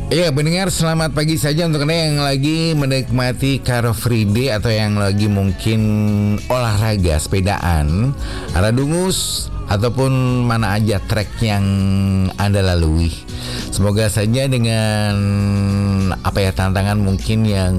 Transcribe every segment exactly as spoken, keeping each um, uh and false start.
Iya pendengar, selamat pagi saja untuk Anda yang lagi menikmati Car Free Day atau yang lagi mungkin olahraga sepedaan, arah dungus ataupun mana aja trek yang Anda lalui. Semoga saja dengan apa ya tantangan mungkin yang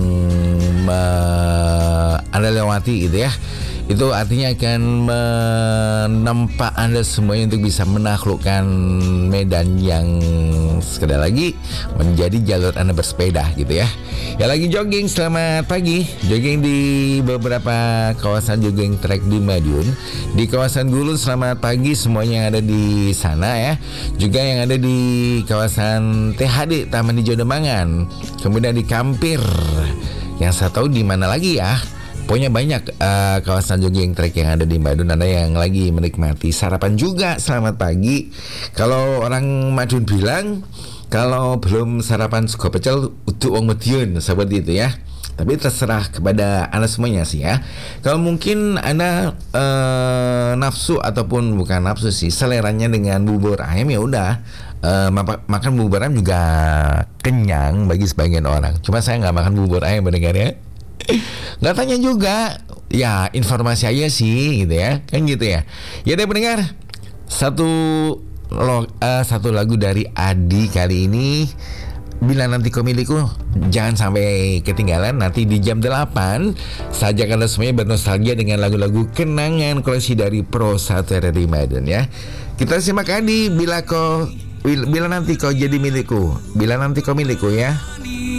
uh, Anda lewati gitu ya, itu artinya akan menempa Anda semuanya untuk bisa menaklukkan medan yang sekali lagi menjadi jalur Anda bersepeda gitu ya. Ya lagi jogging, selamat pagi. Jogging di beberapa kawasan jogging track di Madiun, di kawasan Gulu, selamat pagi semuanya yang ada di sana ya. Juga yang ada di kawasan T H D Taman Hijau Demangan, kemudian di Kampir. Yang saya tahu di mana lagi ya? Pokoknya banyak uh, kawasan jogging track yang ada di Madiun. Anda yang lagi menikmati sarapan juga, selamat pagi. Kalau orang Madiun bilang, kalau belum sarapan sego pecel udah wong Madiun, seperti itu ya. Tapi terserah kepada Anda semuanya sih ya. Kalau mungkin Anda uh, nafsu ataupun bukan nafsu sih, seleranya dengan bubur ayam, ya udah. Uh, makan bubur ayam juga kenyang bagi sebagian orang. Cuma saya nggak makan bubur ayam, mendengar ya. Nggak tanya juga, ya informasi aja sih gitu ya, kan gitu ya. Ya deh pendengar, satu lo, uh, satu lagu dari Adi kali ini, Bila Nanti Kau Milikku. Jangan sampai ketinggalan. Nanti di jam delapan saja Anda semuanya bernostalgia dengan lagu-lagu kenangan koleksi dari Pro satu R R I Madiun ya. Kita simak Adi, Bila Kau Bila Nanti Kau Jadi Milikku, Bila Nanti Kau Milikku ya.